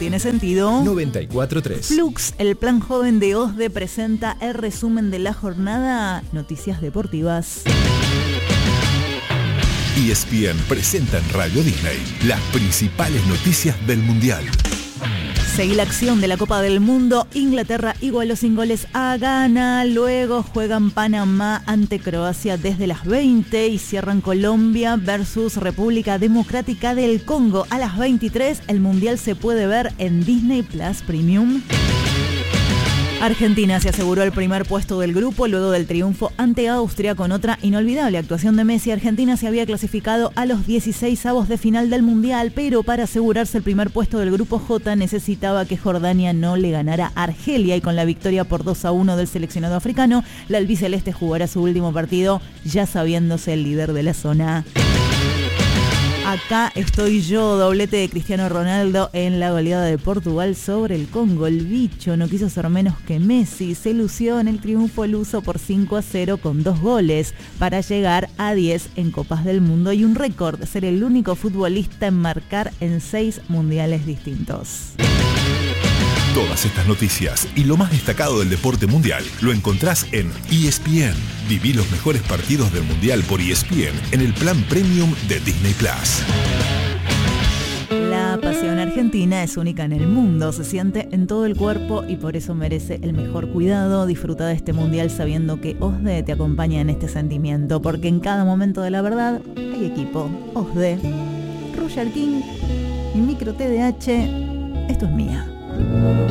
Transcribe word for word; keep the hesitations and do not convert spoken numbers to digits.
tiene sentido. noventa y cuatro punto tres. Flux, el plan joven de OSDE, presenta el resumen de la jornada. Noticias deportivas. E S P N presenta en Radio Disney las principales noticias del Mundial. Seguí la acción de la Copa del Mundo. Inglaterra igualó sin goles a Ghana. Luego juegan Panamá ante Croacia desde las veinte y cierran Colombia versus República Democrática del Congo a las veintitrés. El Mundial se puede ver en Disney Plus Premium. Argentina se aseguró el primer puesto del grupo luego del triunfo ante Austria con otra inolvidable actuación de Messi. Argentina se había clasificado a los dieciseisavos de final del Mundial, pero para asegurarse el primer puesto del grupo J necesitaba que Jordania no le ganara a Argelia, y con la victoria por dos a uno del seleccionado africano, la albiceleste jugará su último partido ya sabiéndose el líder de la zona. Acá estoy yo, doblete de Cristiano Ronaldo en la goleada de Portugal sobre el Congo. El bicho no quiso ser menos que Messi. Se lució en el triunfo luso por cinco a cero con dos goles para llegar a diez en Copas del Mundo y un récord, ser el único futbolista en marcar en seis mundiales distintos. Todas estas noticias y lo más destacado del deporte mundial lo encontrás en E S P N. Viví los mejores partidos del Mundial por E S P N en el plan Premium de Disney Plus. La pasión argentina es única en el mundo, se siente en todo el cuerpo y por eso merece el mejor cuidado. Disfruta de este Mundial sabiendo que OSDE te acompaña en este sentimiento, porque en cada momento de la verdad hay equipo. OSDE, Roger King y Micro T D H, esto es mía.